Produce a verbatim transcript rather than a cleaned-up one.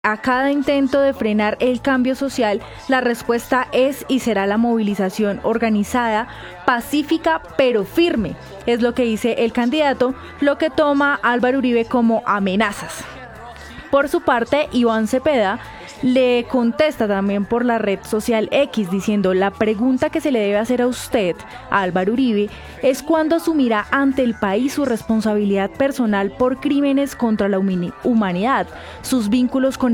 A cada intento de frenar el cambio social, la respuesta es y será la movilización organizada, pacífica pero firme, es lo que dice el candidato, lo que toma Álvaro Uribe como amenazas. Por su parte, Iván Cepeda le contesta también por la red social X diciendo: la pregunta que se le debe hacer a usted, a Álvaro Uribe, es cuándo asumirá ante el país su responsabilidad personal por crímenes contra la humanidad, sus vínculos con